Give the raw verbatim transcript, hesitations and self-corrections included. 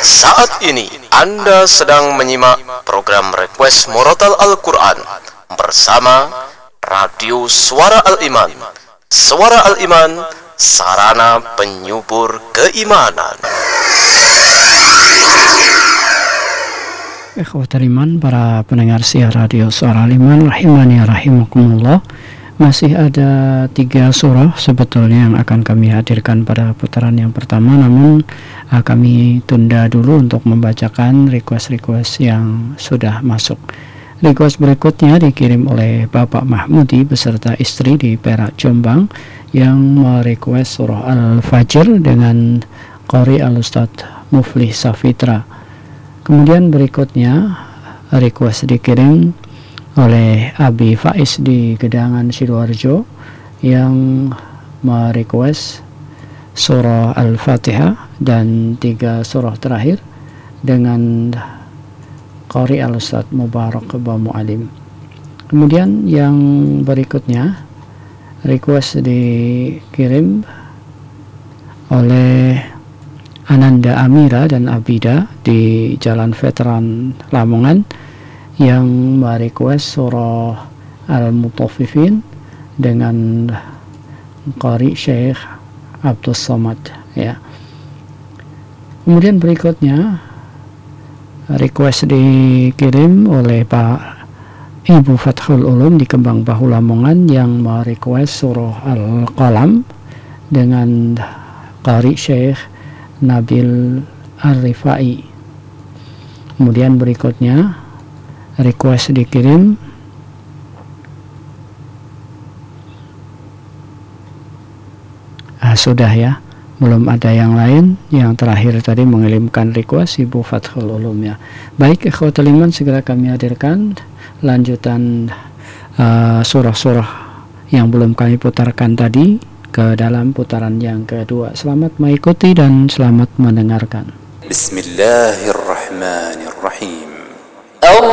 Saat ini Anda sedang menyimak program Request Murotal Al-Quran bersama Radio Suara Al-Iman. Suara Al-Iman, sarana penyubur keimanan. Ikhwatul iman, para pendengar siar Radio Suara Al-Iman, rahimani rahimakumullah. Masih ada tiga surah sebetulnya yang akan kami hadirkan pada putaran yang pertama, namun uh, kami tunda dulu untuk membacakan request-request yang sudah masuk. Request berikutnya dikirim oleh Bapak Mahmudi beserta istri di Perak, Jombang, yang merequest surah Al-Fajr dengan Qori Al-Ustadz Muflih Safitra. Kemudian berikutnya request dikirim oleh Abi Faiz di Gedangan Sidoarjo yang merequest surah Al-Fatihah dan tiga surah terakhir dengan Qori Al-Ustadz Mubarak Bamu Alim. Kemudian yang berikutnya request dikirim oleh Ananda Amira dan Abida di Jalan Veteran Lamongan yang merequest surah Al-Mutaffifin dengan Qari Syekh Abdul Somad, ya. Kemudian berikutnya request dikirim oleh Pak Ibu Fathul Ulum di Kembang Bahu Lamongan yang merequest surah Al-Qalam dengan Qari Syekh Nabil Ar-Rifai. Kemudian berikutnya request dikirim ah, sudah ya, belum ada yang lain. Yang terakhir tadi mengirimkan request Ibu Fathul Ulum, ya. Baik, ikhwatul iman, segera kami hadirkan lanjutan uh, surah-surah yang belum kami putarkan tadi ke dalam putaran yang kedua. Selamat mengikuti dan selamat mendengarkan. Bismillahirrahmanirrahim.